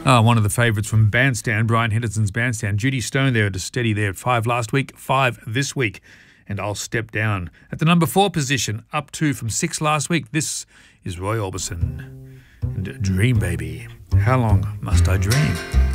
One of the favourites from Bandstand, Brian Henderson's Bandstand. Judy Stone there at a steady there at 5 last week, 5 this week. And I'll step down at the number 4 position, up 2 from 6 last week. This is Roy Orbison and Dream Baby. How long must I dream?